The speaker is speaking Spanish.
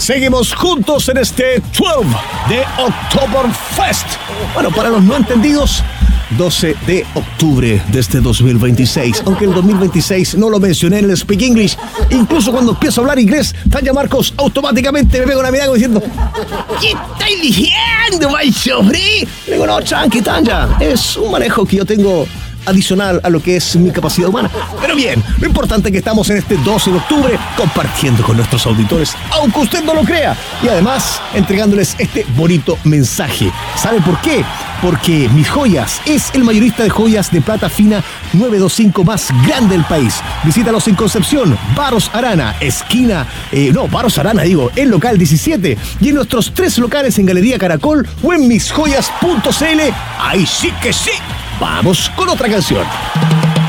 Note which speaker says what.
Speaker 1: Seguimos juntos en este 12 de Oktoberfest. Bueno, para los no entendidos, 12 de octubre de este 2026. Aunque el 2026 no lo mencioné en el Speak English. Incluso cuando empiezo a hablar inglés, Tanya Marcos automáticamente me pega una mirada diciendo: ¿qué estáis diciendo, my sofrí? Le digo: no, tranqui, Tanya. Es un manejo que yo tengo adicional a lo que es mi capacidad humana. Pero bien, lo importante es que estamos en este 12 de octubre compartiendo con nuestros auditores, aunque usted no lo crea, y además entregándoles este bonito mensaje. ¿Sabe por qué? Porque Mis Joyas es el mayorista de joyas de plata fina 925 más grande del país. Visítalos en Concepción, Barros Arana, el local 17, y en nuestros 3 locales en Galería Caracol o en misjoyas.cl. Ahí sí que sí. Vamos con otra canción.